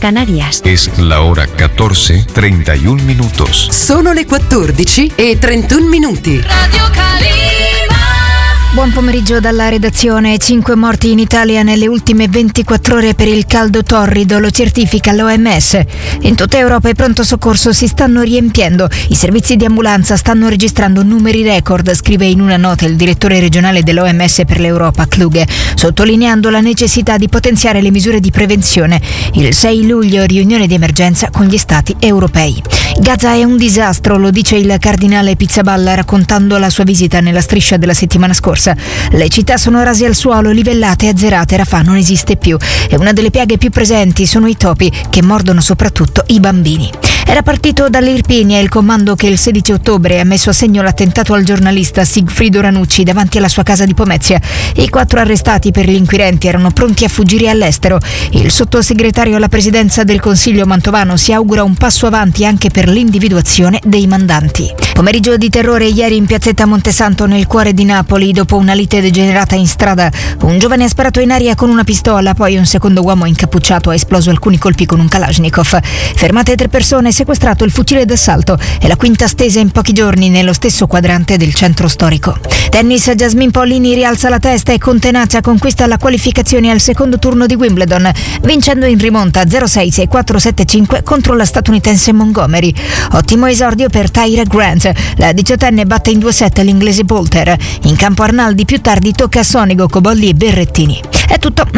Canarias. Es la hora 14:31 minutos. Sono le 14:31. Radio Calima. Buon pomeriggio dalla redazione. 5 morti in Italia nelle ultime 24 ore per il caldo torrido, lo certifica l'OMS. In tutta Europa i pronto soccorso si stanno riempiendo. I servizi di ambulanza stanno registrando numeri record, scrive in una nota il direttore regionale dell'OMS per l'Europa, Kluge, sottolineando la necessità di potenziare le misure di prevenzione. Il 6 luglio riunione di emergenza con gli stati europei. Gaza è un disastro, lo dice il cardinale Pizzaballa raccontando la sua visita nella striscia della settimana scorsa. Le città sono rase al suolo, livellate e azzerate, Rafah non esiste più e una delle piaghe più presenti sono i topi che mordono soprattutto i bambini. Era partito dall'Irpinia il comando che il 16 ottobre ha messo a segno l'attentato al giornalista Sigfrido Ranucci davanti alla sua casa di Pomezia. I 4 arrestati per gli inquirenti erano pronti a fuggire all'estero. Il sottosegretario alla presidenza del Consiglio Mantovano si augura un passo avanti anche per l'individuazione dei mandanti. Pomeriggio di terrore ieri in piazzetta Montesanto nel cuore di Napoli. Dopo una lite degenerata in strada, un giovane ha sparato in aria con una pistola, poi un secondo uomo incappucciato ha esploso alcuni colpi con un Kalashnikov. Fermate 3 persone, sequestrato il fucile d'assalto e la quinta stesa in pochi giorni nello stesso quadrante del centro storico. Tennis, Jasmine Paolini rialza la testa e con tenacia conquista la qualificazione al secondo turno di Wimbledon, vincendo in rimonta 0-6, 6-4, 7-5 contro la statunitense Montgomery. Ottimo esordio per Tyra Grant. La 18enne batte in 2 set l'inglese Bolter. In campo Arnaldi, più tardi tocca a Sonego, Cobolli e Berrettini. È tutto.